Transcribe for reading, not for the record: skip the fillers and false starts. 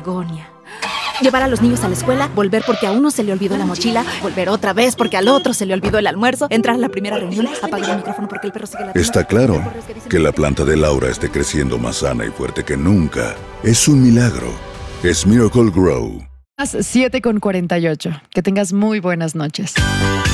Begonia. Llevar a los niños a la escuela, volver porque a uno se le olvidó la mochila, volver otra vez porque al otro se le olvidó el almuerzo, entrar a la primera reunión, apagar el micrófono porque el perro sigue ladrando. Está claro que la planta de Laura esté creciendo más sana y fuerte que nunca. Es un milagro. Es Miracle Grow. 7:48. Que tengas muy buenas noches.